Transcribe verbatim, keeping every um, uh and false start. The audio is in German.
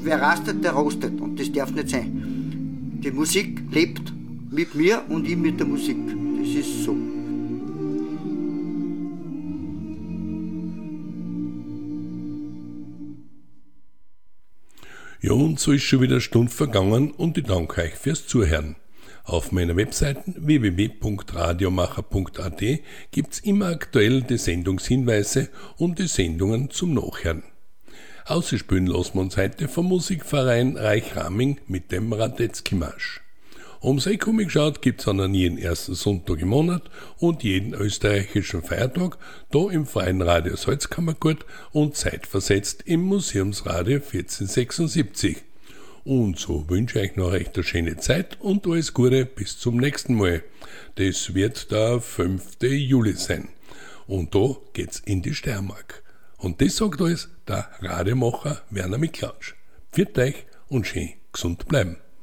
wer rastet, der rostet. Und das darf nicht sein. Die Musik lebt mit mir und ich mit der Musik. Das ist so. Ja, und so ist schon wieder eine Stunde vergangen und ich danke euch fürs Zuhören. Auf meiner Webseite w w w punkt radiomacher punkt a t gibt's immer aktuell die Sendungshinweise und die Sendungen zum Nachhören. Ausspielen lassen wir uns heute vom Musikverein Reich-Raming mit dem Radetzky-Marsch. Ums Eck umgeschaut gibt's an jeden ersten Sonntag im Monat und jeden österreichischen Feiertag, da im Freien Radio Salzkammergut und zeitversetzt im Museumsradio vierzehn-sechsundsiebzig. Und so wünsche ich euch noch recht eine schöne Zeit und alles Gute bis zum nächsten Mal. Das wird der fünfte Juli sein. Und da geht's in die Steiermark. Und das sagt alles der Radiomacher Werner Miklausch. Pfiat euch und schön gesund bleiben.